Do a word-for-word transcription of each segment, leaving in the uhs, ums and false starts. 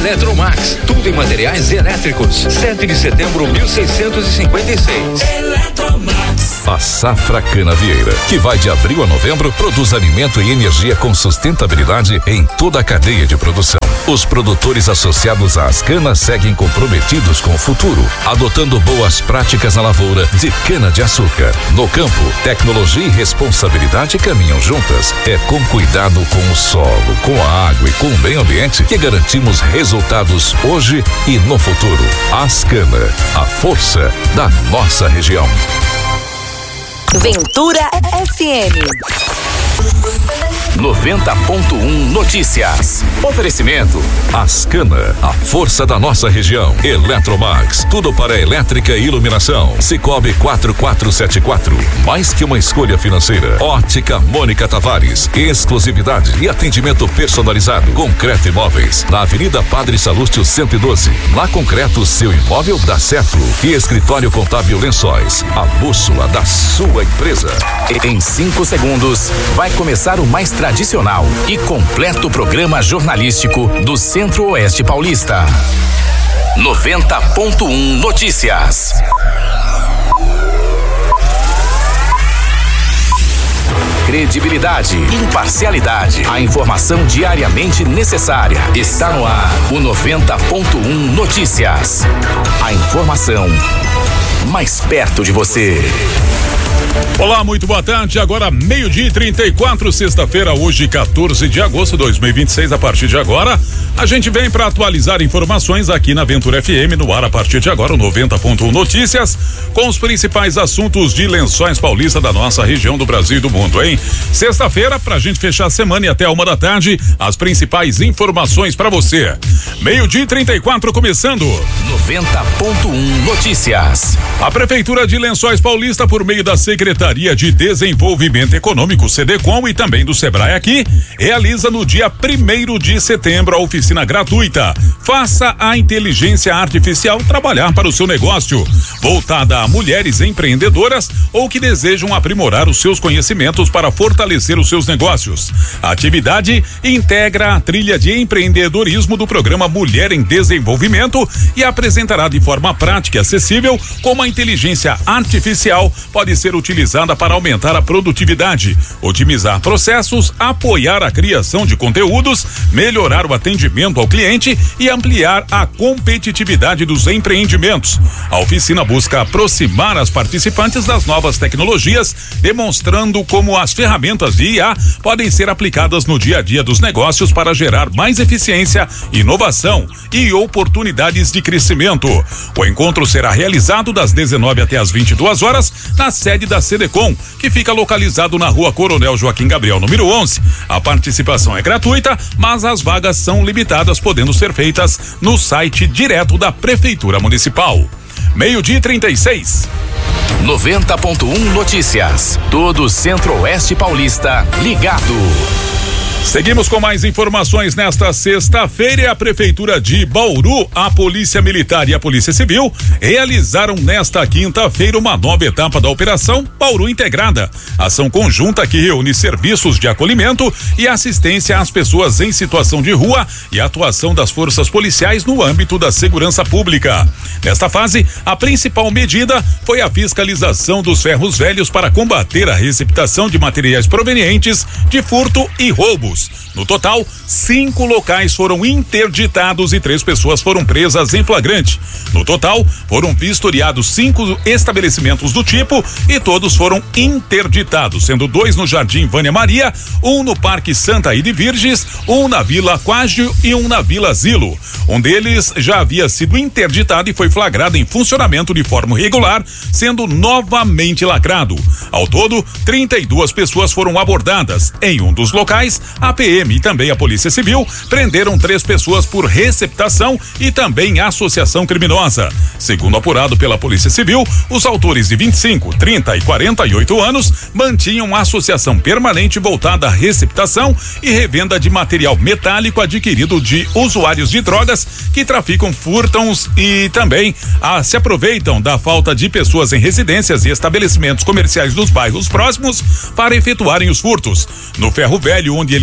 Eletromax, tudo em materiais elétricos. sete de setembro, mil seiscentos e cinquenta e seis. Eletromax. A Safra Canavieira, que vai de abril a novembro, produz alimento e energia com sustentabilidade em toda a cadeia de produção. Os produtores associados à Ascana seguem comprometidos com o futuro, adotando boas práticas na lavoura de cana-de-açúcar. No campo, tecnologia e responsabilidade caminham juntas. É com cuidado com o solo, com a água e com o meio ambiente que garantimos resultados hoje e no futuro. Ascana, a força da nossa região. Ventura F M noventa ponto um Notícias. Oferecimento Ascana, a força da nossa região. Eletromax, tudo para elétrica e iluminação. Cicobi quatro quatro sete quatro, mais que uma escolha financeira. Ótica Mônica Tavares, exclusividade e atendimento personalizado. Concreto Imóveis, na Avenida Padre Salúcio cento e doze. Na Concreto, seu imóvel dá certo. E Escritório Contábil Lençóis, a bússola da sua empresa. Em cinco segundos, vai começar o mais tradicional e completo programa jornalístico do Centro-Oeste Paulista. noventa ponto um Notícias. Credibilidade, imparcialidade, a informação diariamente necessária. Está no ar o noventa ponto um Notícias. A informação mais perto de você. Olá, muito boa tarde. Agora meio-dia e trinta e quatro, sexta-feira, hoje quatorze de agosto de dois mil e vinte e seis. A partir de agora, a gente vem para atualizar informações aqui na Ventura F M, no ar a partir de agora, o noventa ponto um Notícias, com os principais assuntos de Lençóis Paulista da nossa região, do Brasil e do mundo, hein? Sexta-feira, pra gente fechar a semana e até uma da tarde, as principais informações para você. Meio-dia e trinta e quatro, começando. noventa ponto um Notícias. A Prefeitura de Lençóis Paulista, por meio da Secretaria de Desenvolvimento Econômico, SEDECOM, e também do Sebrae aqui, realiza no dia primeiro de setembro a oficina gratuita Faça a Inteligência Artificial trabalhar para o seu negócio, voltada a mulheres empreendedoras ou que desejam aprimorar os seus conhecimentos para fortalecer os seus negócios. A atividade integra a trilha de empreendedorismo do programa Mulher em Desenvolvimento e apresentará de forma prática e acessível como a inteligência artificial pode ser utilizada para aumentar a produtividade, otimizar processos, apoiar a criação de conteúdos, melhorar o atendimento ao cliente e ampliar a competitividade dos empreendimentos. A oficina busca aproximar as participantes das novas tecnologias, demonstrando como as ferramentas de I A podem ser aplicadas no dia a dia dos negócios para gerar mais eficiência, inovação e oportunidades de crescimento. O encontro será realizado das dezenove até as vinte e duas horas na sede da SEDECOM, que fica localizado na Rua Coronel Joaquim Gabriel, número onze. A participação é gratuita, mas as vagas são limitadas, podendo ser feitas no site direto da Prefeitura Municipal. Meio-dia e trinta e seis. noventa ponto um Notícias. Todo o Centro-Oeste Paulista ligado. Seguimos com mais informações nesta sexta-feira. E a Prefeitura de Bauru, a Polícia Militar e a Polícia Civil realizaram nesta quinta-feira uma nova etapa da Operação Bauru Integrada, ação conjunta que reúne serviços de acolhimento e assistência às pessoas em situação de rua e atuação das forças policiais no âmbito da segurança pública. Nesta fase, a principal medida foi a fiscalização dos ferros velhos para combater a receptação de materiais provenientes de furto e roubo. No total, cinco locais foram interditados e três pessoas foram presas em flagrante. No total, foram vistoriados cinco estabelecimentos do tipo e todos foram interditados, sendo dois no Jardim Vânia Maria, um no Parque Santa Ida Virges, um na Vila Aquágio e um na Vila Zilo. Um deles já havia sido interditado e foi flagrado em funcionamento de forma regular, sendo novamente lacrado. Ao todo, trinta e duas pessoas foram abordadas. Em um dos locais, a P M e também a Polícia Civil prenderam três pessoas por receptação e também associação criminosa. Segundo apurado pela Polícia Civil, os autores de vinte e cinco, trinta e quarenta e oito anos mantinham associação permanente voltada à receptação e revenda de material metálico adquirido de usuários de drogas que traficam, furtam e também ah, se aproveitam da falta de pessoas em residências e estabelecimentos comerciais dos bairros próximos para efetuarem os furtos. No Ferro Velho, onde eles foram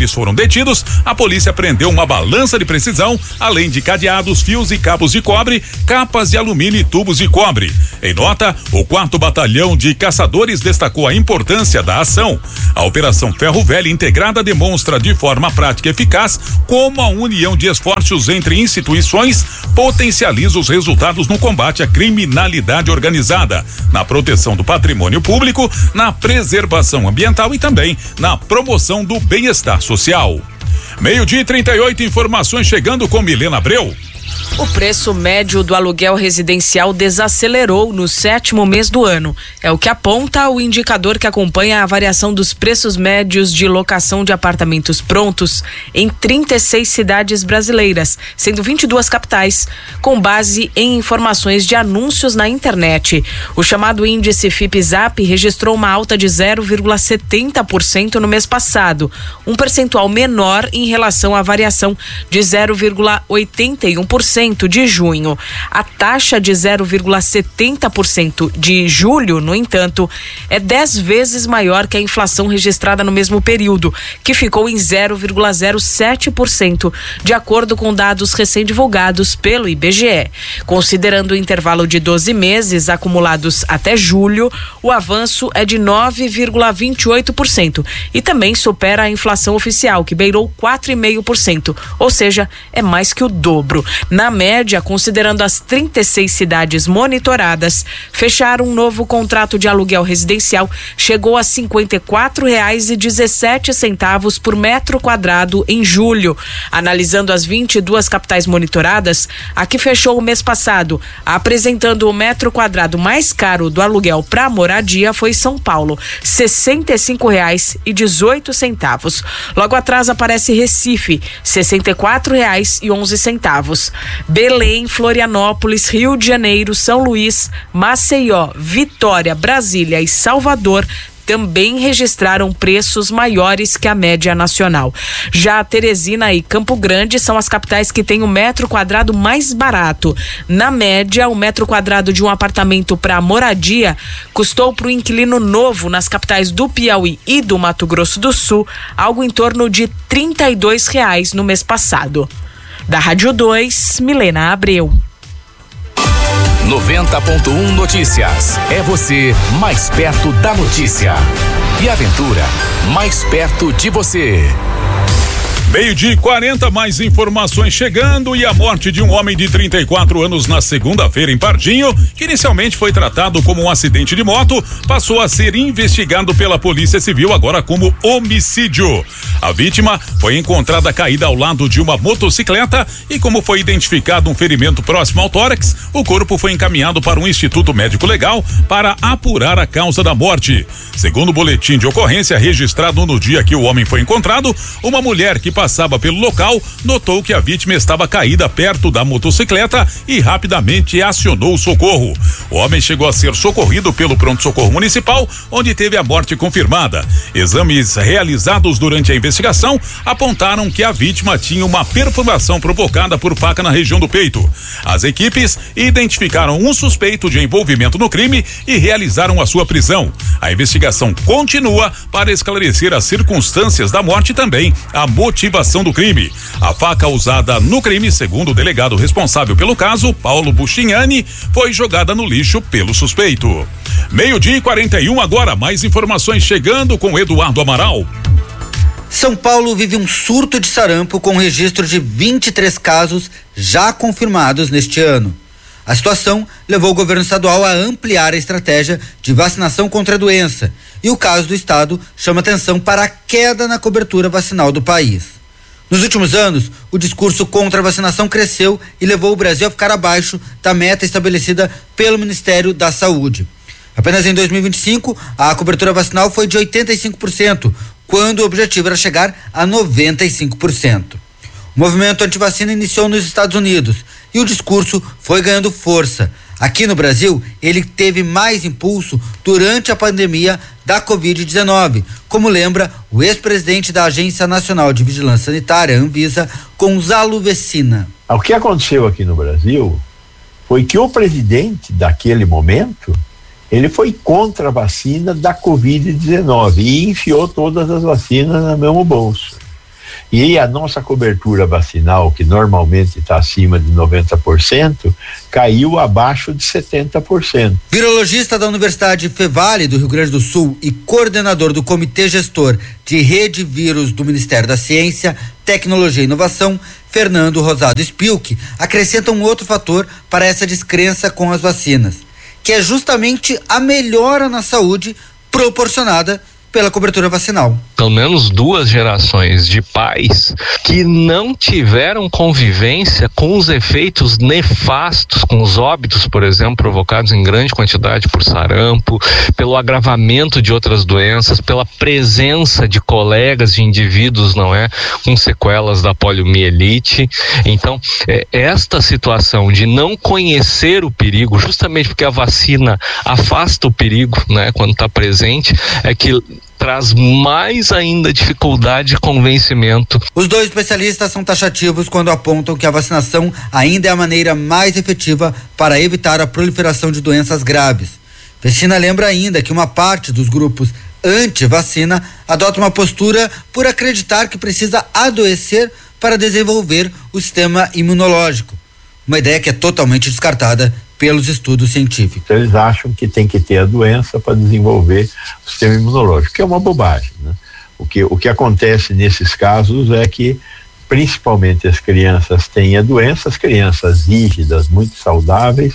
detidos, a polícia apreendeu uma balança de precisão, além de cadeados, fios e cabos de cobre, capas de alumínio e tubos de cobre. Em nota, o quarto Batalhão de Caçadores destacou a importância da ação. A Operação Ferro Velho Integrada demonstra de forma prática e eficaz como a união de esforços entre instituições potencializa os resultados no combate à criminalidade organizada, na proteção do patrimônio público, na preservação ambiental e também na promoção do bem-estar social. Meio-dia e trinta e oito, informações chegando com Milena Abreu. O preço médio do aluguel residencial desacelerou no sétimo mês do ano. É o que aponta o indicador que acompanha a variação dos preços médios de locação de apartamentos prontos em trinta e seis cidades brasileiras, sendo vinte e duas capitais, com base em informações de anúncios na internet. O chamado índice Fipzap registrou uma alta de zero vírgula setenta por cento no mês passado, um percentual menor em relação à variação de zero vírgula oitenta e um por cento de junho. A taxa de zero vírgula setenta por cento de julho, no entanto, é dez vezes maior que a inflação registrada no mesmo período, que ficou em zero vírgula zero sete por cento, de acordo com dados recém-divulgados pelo I B G E. Considerando o intervalo de doze meses acumulados até julho, o avanço é de nove vírgula vinte e oito por cento e também supera a inflação oficial, que beirou quatro vírgula cinco por cento, ou seja, é mais que o dobro. Na média, considerando as trinta e seis cidades monitoradas, fechar um novo contrato de aluguel residencial chegou a cinquenta e quatro reais e dezessete centavos por metro quadrado em julho. Analisando as vinte e duas capitais monitoradas, a que fechou o mês passado, apresentando o metro quadrado mais caro do aluguel para moradia, foi São Paulo, sessenta e cinco reais e dezoito centavos. Logo atrás aparece Recife, sessenta e quatro reais e onze centavos. Belém, Florianópolis, Rio de Janeiro, São Luís, Maceió, Vitória, Brasília e Salvador também registraram preços maiores que a média nacional. Já Teresina e Campo Grande são as capitais que têm o metro quadrado mais barato. Na média, o metro quadrado de um apartamento para moradia custou para o inquilino novo nas capitais do Piauí e do Mato Grosso do Sul algo em torno de trinta e dois reais no mês passado. Da Rádio dois, Milena Abreu. noventa ponto um Notícias. É você mais perto da notícia. E Aventura, mais perto de você. Meio-dia e quarenta, mais informações chegando. E a morte de um homem de trinta e quatro anos na segunda-feira em Pardinho, que inicialmente foi tratado como um acidente de moto, passou a ser investigado pela Polícia Civil agora como homicídio. A vítima foi encontrada caída ao lado de uma motocicleta e, como foi identificado um ferimento próximo ao tórax, o corpo foi encaminhado para um Instituto Médico Legal para apurar a causa da morte. Segundo o boletim de ocorrência registrado no dia que o homem foi encontrado, uma mulher que passava pelo local notou que a vítima estava caída perto da motocicleta e rapidamente acionou o socorro. O homem chegou a ser socorrido pelo pronto-socorro municipal, onde teve a morte confirmada. Exames realizados durante a investigação apontaram que a vítima tinha uma perfuração provocada por faca na região do peito. As equipes identificaram um suspeito de envolvimento no crime e realizaram a sua prisão. A investigação continua para esclarecer as circunstâncias da morte e também a motivação do crime. A faca usada no crime, segundo o delegado responsável pelo caso, Paulo Buchignani, foi jogada no lixo pelo suspeito. Meio-dia e quarenta e um agora, mais informações chegando com Eduardo Amaral. São Paulo vive um surto de sarampo com registro de vinte e três casos já confirmados neste ano. A situação levou o governo estadual a ampliar a estratégia de vacinação contra a doença, e o caso do estado chama atenção para a queda na cobertura vacinal do país. Nos últimos anos, o discurso contra a vacinação cresceu e levou o Brasil a ficar abaixo da meta estabelecida pelo Ministério da Saúde. Apenas em dois mil e vinte e cinco, a cobertura vacinal foi de oitenta e cinco por cento, quando o objetivo era chegar a noventa e cinco por cento. O movimento antivacina iniciou nos Estados Unidos e o discurso foi ganhando força. Aqui no Brasil, ele teve mais impulso durante a pandemia da covid dezenove, como lembra o ex-presidente da Agência Nacional de Vigilância Sanitária, Anvisa, Gonzalo Vecina. O que aconteceu aqui no Brasil foi que o presidente daquele momento, ele foi contra a vacina da covid dezenove e enfiou todas as vacinas no mesmo bolso. E a nossa cobertura vacinal, que normalmente está acima de noventa por cento, caiu abaixo de setenta por cento. Virologista da Universidade Fevale do Rio Grande do Sul e coordenador do Comitê Gestor de Rede Vírus do Ministério da Ciência, Tecnologia e Inovação, Fernando Rosado Spilk, acrescenta um outro fator para essa descrença com as vacinas, que é justamente a melhora na saúde proporcionada pela cobertura vacinal. Pelo menos duas gerações de pais que não tiveram convivência com os efeitos nefastos, com os óbitos, por exemplo, provocados em grande quantidade por sarampo, pelo agravamento de outras doenças, pela presença de colegas, de indivíduos, não é, com sequelas da poliomielite. Então, é, esta situação de não conhecer o perigo, justamente porque a vacina afasta o perigo, né, quando está presente, é que traz mais ainda dificuldade de convencimento. Os dois especialistas são taxativos quando apontam que a vacinação ainda é a maneira mais efetiva para evitar a proliferação de doenças graves. Vecina lembra ainda que uma parte dos grupos anti-vacina adota uma postura por acreditar que precisa adoecer para desenvolver o sistema imunológico. Uma ideia que é totalmente descartada pelos estudos científicos. Eles acham que tem que ter a doença para desenvolver o sistema imunológico, que é uma bobagem, né? O que, o que acontece nesses casos é que principalmente as crianças têm a doença, as crianças rígidas, muito saudáveis,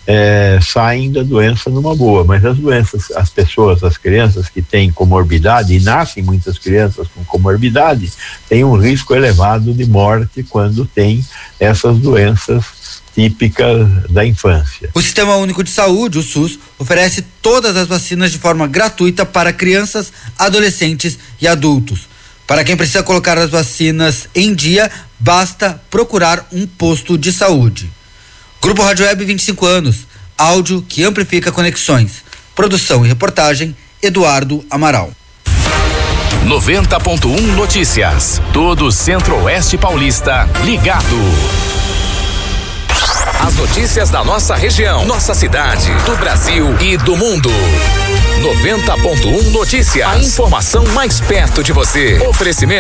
é, saem da doença numa boa, mas as doenças, as pessoas, as crianças que têm comorbidade, e nascem muitas crianças com comorbidade, têm um risco elevado de morte quando têm essas doenças típicas da infância. O Sistema Único de Saúde, o SUS, oferece todas as vacinas de forma gratuita para crianças, adolescentes e adultos. Para quem precisa colocar as vacinas em dia, basta procurar um posto de saúde. Grupo Rádio Web, vinte e cinco anos, áudio que amplifica conexões. Produção e reportagem, Eduardo Amaral. noventa ponto um Notícias. Todo Centro-Oeste Paulista ligado. As notícias da nossa região, nossa cidade, do Brasil e do mundo. noventa ponto um Notícias. A informação mais perto de você. Oferecimento